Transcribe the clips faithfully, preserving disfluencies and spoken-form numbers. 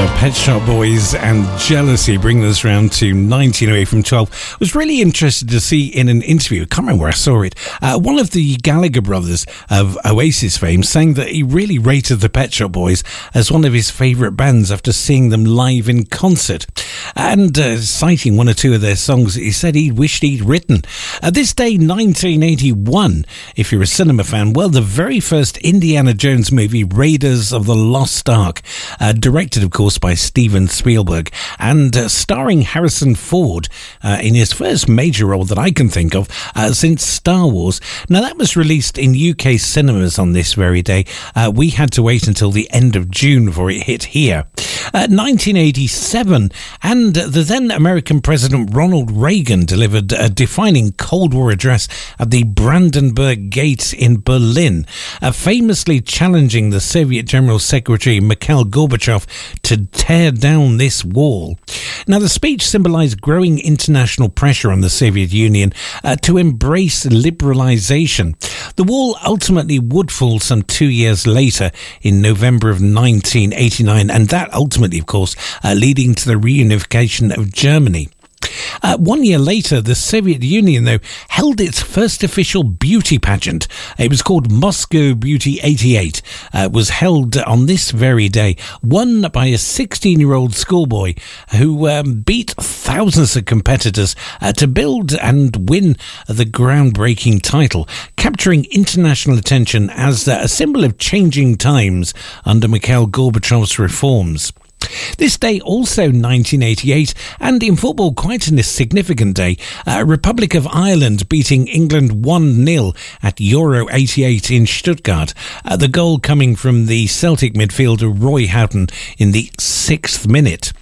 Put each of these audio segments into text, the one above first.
Pet Shop Boys and Jealousy, bringing us round to nineteen away from twelve. I was really interested to see in an interview, I can't remember where I saw it, uh, one of the Gallagher brothers of Oasis fame saying that he really rated the Pet Shop Boys as one of his favourite bands after seeing them live in concert. And uh, citing one or two of their songs, he said he wished he'd written. Uh, this day, nineteen eighty-one, if you're a cinema fan, well, the very first Indiana Jones movie, Raiders of the Lost Ark, uh, directed, of course, by Steven Spielberg, and uh, starring Harrison Ford uh, in his first major role that I can think of uh, since Star Wars. Now, that was released in U K cinemas on this very day. Uh, we had to wait until the end of June before it hit here. Uh, nineteen eighty-seven, and the then American President Ronald Reagan delivered a defining Cold War address at the Brandenburg Gate in Berlin, uh, famously challenging the Soviet General Secretary Mikhail Gorbachev to tear down this wall. Now, the speech symbolised growing international pressure on the Soviet Union uh, to embrace liberalisation. The wall ultimately would fall some two years later in November of nineteen eighty-nine, and that ultimately, of course, uh, leading to the reunification of Germany. Uh, one year later, the Soviet Union, though, held its first official beauty pageant. It was called Moscow Beauty eighty-eight. Uh, it was held on this very day, won by a sixteen-year-old schoolboy who um, beat thousands of competitors uh, to build and win the groundbreaking title, capturing international attention as uh, a symbol of changing times under Mikhail Gorbachev's reforms. This day, also nineteen eighty-eight, and in football quite a significant day, uh, Republic of Ireland beating England one nil at Euro eighty-eight in Stuttgart. Uh, the goal coming from the Celtic midfielder Roy Houghton in the sixth minute.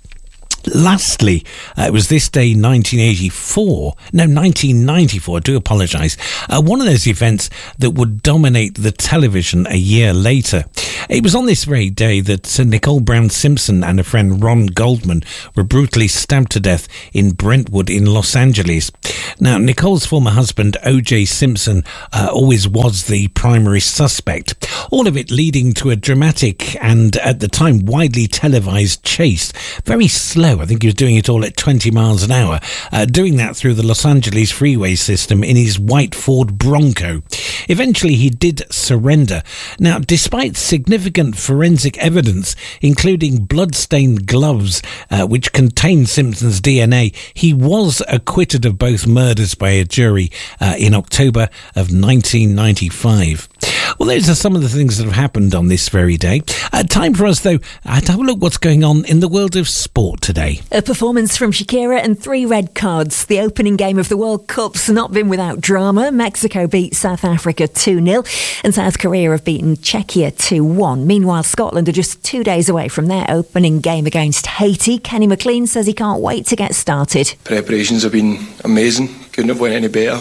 Lastly, uh, it was this day, nineteen eighty-four, no, nineteen ninety-four, I do apologise, uh, one of those events that would dominate the television a year later. It was on this very day that uh, Nicole Brown Simpson and her friend Ron Goldman were brutally stabbed to death in Brentwood in Los Angeles. Now, Nicole's former husband, O J Simpson, uh, always was the primary suspect. All of it leading to a dramatic and, at the time, widely televised chase. Very slow. I think he was doing it all at twenty miles an hour, uh, doing that through the Los Angeles freeway system in his white Ford Bronco. Eventually, he did surrender. Now, despite significant forensic evidence, including blood-stained gloves, uh, which contained Simpson's D N A, he was acquitted of both murders by a jury uh, in October of nineteen ninety-five. Well, those are some of the things that have happened on this very day. Uh, time for us, though, uh, to have a look what's going on in the world of sport today. A performance from Shakira and three red cards. The opening game of the World Cup's not been without drama. Mexico beat South Africa two nil and South Korea have beaten Czechia two one. Meanwhile, Scotland are just two days away from their opening game against Haiti. Kenny McLean says he can't wait to get started. Preparations have been amazing. Couldn't have went any better.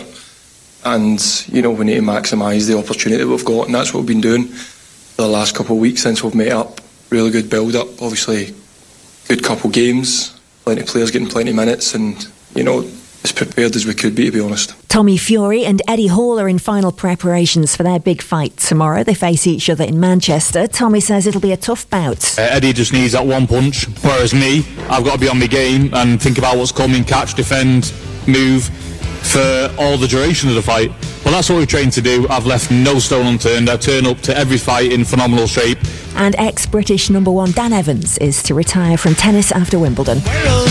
And, you know, we need to maximise the opportunity we've got, and that's what we've been doing for the last couple of weeks since we've met up. Really good build-up, obviously good couple games, plenty of players getting plenty of minutes, and, you know, as prepared as we could be, to be honest. Tommy Fury and Eddie Hall are in final preparations for their big fight tomorrow. They face each other in Manchester. Tommy says it'll be a tough bout. Uh, Eddie just needs that one punch, whereas me, I've got to be on my game and think about what's coming, catch, defend, move, for all the duration of the fight. Well, that's what we've trained to do. I've left no stone unturned. I turn up to every fight in phenomenal shape. And ex-British number one Dan Evans is to retire from tennis after Wimbledon.